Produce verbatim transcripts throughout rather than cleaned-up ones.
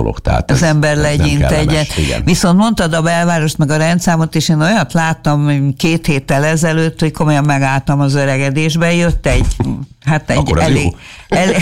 dolog. Tehát az ez, ember ez legyint egyet. Igen. Viszont mondtad a belvárost meg a rendszámot, és én olyat láttam két héttel ezelőtt, hogy komolyan megálltam az öregedésben, jött egy, hát egy Akkor elég, elég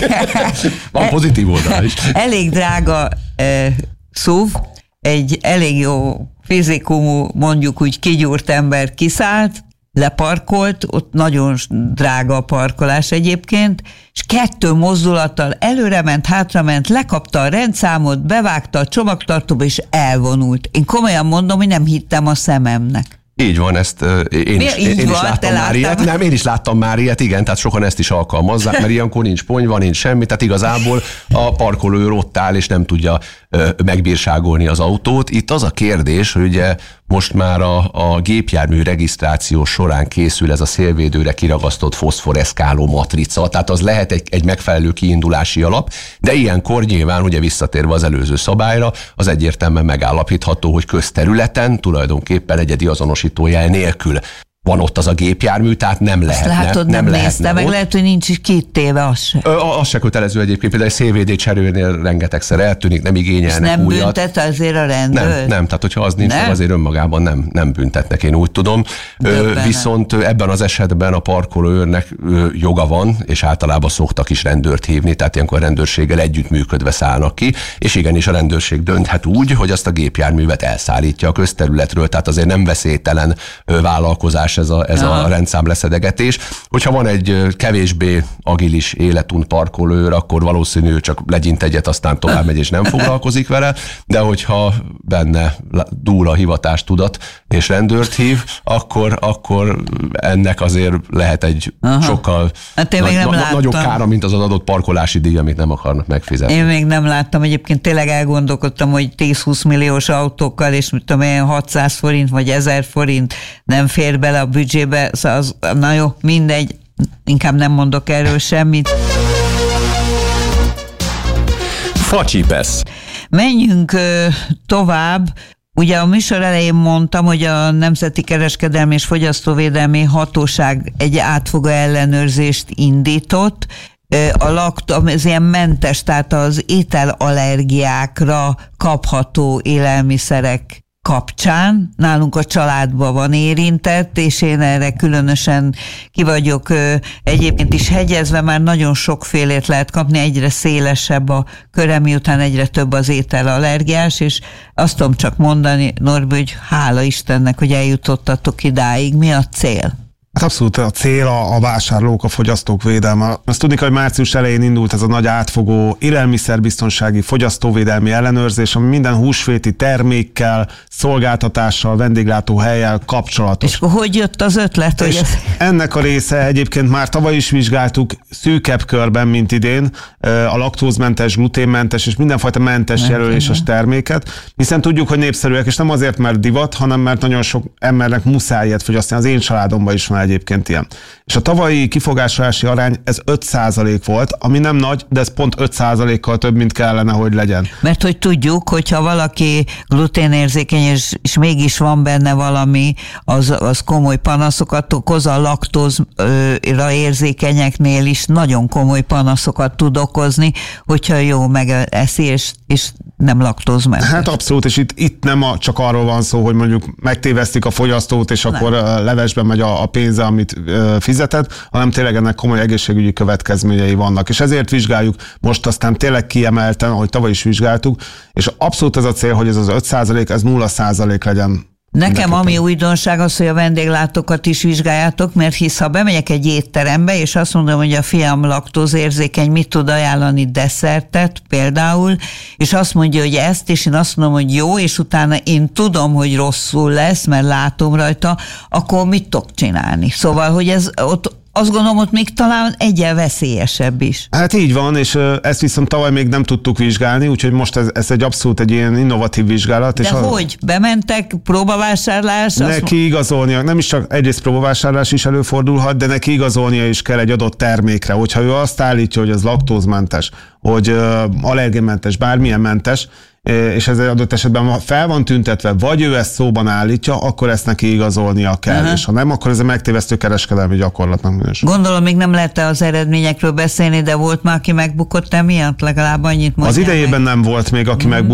van pozitív oldal is. Elég drága eh, SUV, egy elég jó fizikumú, mondjuk úgy kigyúrt ember kiszállt, leparkolt, ott nagyon drága a parkolás egyébként, és kettő mozdulattal előrement, hátrament, lekapta a rendszámot, bevágta a csomagtartóba, és elvonult. Én komolyan mondom, hogy nem hittem a szememnek. Így van, ezt én is, én, én is láttam már ilyet. Nem, én is láttam már ilyet, igen, tehát sokan ezt is alkalmazzák, mert ilyenkor nincs ponyva, nincs semmi, tehát igazából a parkolóőr ott áll, és nem tudja ö, megbírságolni az autót. Itt az a kérdés, hogy ugye most már a, a gépjármű regisztráció során készül ez a szélvédőre kiragasztott foszforeszkáló matrica, tehát az lehet egy, egy megfelelő kiindulási alap, de ilyenkor nyilván, ugye visszatérve az előző szabályra, az egyértelműen megállapítható, hogy közterületen tulajdonképpen egyedi azonosítójel nélkül van ott az a gépjármű, tehát nem lehetne. Látod, nem, nem nézte, meg ott. Lehet, hogy nincs is kitéve, az se. Ö, az se kötelező egyébként, például egy szélvédő cserélnél rengetegszer eltűnik, nem igényelnek és nem újat. büntet azért a rendőr? Nem, nem, tehát hogyha az nincs, nem? azért önmagában nem, nem büntetnek, én úgy tudom. Ö, viszont ebben az esetben a parkolóőrnek joga van, és általában szoktak is rendőrt hívni, tehát ilyenkor a rendőrséggel együttműködve szállnak ki, és igenis a rendőrség dönthet úgy, hogy azt a gépjárművet elszállítja a közterületről, tehát azért nem veszélytelen vállalkozás ez a, ez a rendszám leszedegetés. Hogyha van egy kevésbé agilis életunt parkolőr, akkor valószínű csak legyint egyet, aztán tovább megy és nem foglalkozik vele, de hogyha benne dúl a hivatástudat és rendőrt hív, akkor, akkor ennek azért lehet egy Aha. sokkal hát nagy, na, nagyobb kára, mint az az adott parkolási díj, amit nem akarnak megfizetni. Én még nem láttam, egyébként tényleg elgondolkodtam, hogy tíz-húsz milliós autókkal, és mit tudom én, hatszáz forint vagy ezer forint nem fér bele a büdzsébe, szóval az, na jó, mindegy, inkább nem mondok erről semmit. Facsipesz. Menjünk ö, tovább. Ugye a műsor elején mondtam, hogy a Nemzeti Kereskedelmi és Fogyasztóvédelmi Hatóság egy átfogó ellenőrzést indított, a lakto, az ilyen mentes, tehát az ételallergiákra kapható élelmiszerek kapcsán. Nálunk a családban van érintett, és én erre különösen ki vagyok egyébként is hegyezve, már nagyon sokfélét lehet kapni, egyre szélesebb a köre, miután egyre több az ételallergiás, és azt tudom csak mondani, Norbi, hogy hála Istennek, hogy eljutottatok idáig. Mi a cél? Hát abszolút a cél a, a vásárlók, a fogyasztók védelme. Azt tudni, hogy március elején indult ez a nagy átfogó élelmiszerbiztonsági fogyasztóvédelmi ellenőrzés, ami minden húsvéti termékkel, szolgáltatással, vendéglátóhellyel kapcsolatos. És hogy jött az ötlet? És hogy ez... ennek a része egyébként már tavaly is vizsgáltuk szűkebb körben, mint idén, a laktózmentes, gluténmentes és mindenfajta mentes Ment, jelöléses terméket, hiszen tudjuk, hogy népszerűek, és nem azért, mert divat, hanem mert nagyon sok embernek muszáj ilyet fogyasztani. Az én családomban is van egyébként ilyen. És a tavalyi kifogásolási arány ez öt százalék volt, ami nem nagy, de ez pont öt százalékkal több, mint kellene, hogy legyen. Mert hogy tudjuk, hogyha valaki gluténérzékeny, és, és mégis van benne valami, az, az komoly panaszokat okoz, a laktózra érzékenyeknél is nagyon komoly panaszokat tud okozni, hogyha jó megeszi, és, és nem laktózmentes. Hát abszolút, és itt, itt nem a, csak arról van szó, hogy mondjuk megtévesztik a fogyasztót, és nem. akkor levesben megy a, a pénze, amit uh, fizetett, hanem tényleg ennek komoly egészségügyi következményei vannak. És ezért vizsgáljuk most aztán tényleg kiemelten, ahogy tavaly is vizsgáltuk, és abszolút ez a cél, hogy ez az öt százalék, ez nulla százalék legyen. Nekem ami újdonság az, hogy a vendéglátókat is vizsgáljátok, mert hisz ha bemegyek egy étterembe, és azt mondom, hogy a fiam laktózérzékeny, mit tud ajánlani desszertet például, és azt mondja, hogy ezt, és én azt mondom, hogy jó, és utána én tudom, hogy rosszul lesz, mert látom rajta, akkor mit tudok csinálni? Szóval, hogy ez ott azt gondolom, hogy még talán egyen veszélyesebb is. Hát így van, és ezt viszont tavaly még nem tudtuk vizsgálni, úgyhogy most ez, ez egy abszolút egy ilyen innovatív vizsgálat. De és hogy? A... Bementek, próbavásárlás? Neki azt... igazolnia, nem is csak egyrészt próbavásárlás is előfordulhat, de neki igazolnia is kell egy adott termékre. Hogyha ő azt állítja, hogy ez laktózmentes, hogy uh, allergénmentes, bármilyen mentes, és ez adott esetben fel van tüntetve, vagy ő ezt szóban állítja, akkor ezt neki igazolnia kell, Aha. és ha nem, akkor ez a megtévesztő kereskedelmi gyakorlatnak minősül. Gondolom, még nem lehet az eredményekről beszélni, de volt már, aki megbukott emiatt? Legalább annyit mondjál. Az idejében meg. Nem volt még, aki mm. megbukott.